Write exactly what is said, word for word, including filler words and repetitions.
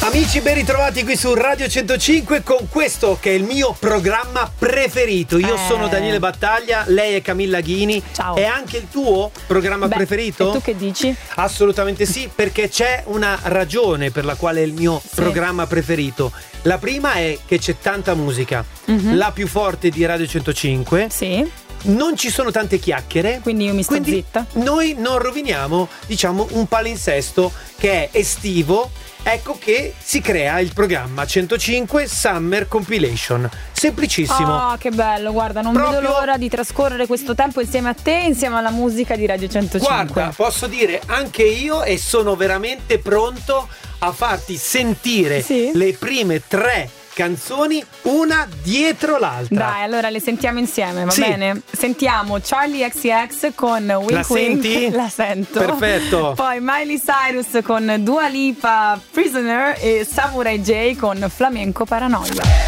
Amici, ben ritrovati qui su Radio centocinque con questo che è il mio programma preferito. Io Eh. sono Daniele Battaglia, lei è Camilla Ghini. Ciao. È anche il tuo programma Beh, preferito? E tu che dici? Assolutamente sì, perché c'è una ragione per la quale è il mio Sì. programma preferito. La prima è che c'è tanta musica, Mhm. la più forte di Radio centocinque. Sì, Non ci sono tante chiacchiere. quindi io mi sto Quindi zitta. noi non roviniamo, diciamo, un palinsesto che è estivo. Ecco che si crea il programma centocinque Summer Compilation. Semplicissimo. Ah, che bello, guarda, non Proprio- vedo l'ora di trascorrere questo tempo insieme a te, insieme alla musica di Radio centocinque. Guarda, posso dire anche io e sono veramente pronto a farti sentire Sì? le prime tre canzoni una dietro l'altra. Dai, allora le sentiamo insieme, va Sì. bene? Sentiamo Charlie X C X con Wink La Wink. senti? La sento. Perfetto. Poi Miley Cyrus con Dua Lipa Prisoner e Samurai J con Flamenco Paranoia.